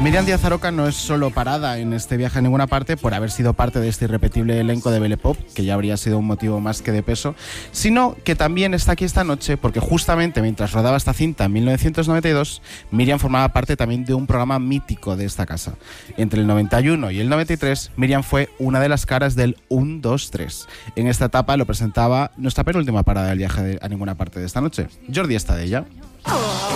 Miriam Díaz Aroca no es solo parada en este viaje a ninguna parte por haber sido parte de este irrepetible elenco de Belle Pop, que ya habría sido un motivo más que de peso, sino que también está aquí esta noche porque justamente mientras rodaba esta cinta en 1992, Miriam formaba parte también de un programa mítico de esta casa. Entre el 91 y el 93, Miriam fue una de las caras del 1, 2, 3. En esta etapa lo presentaba nuestra penúltima parada del viaje a ninguna parte de esta noche, Jordi Estadella.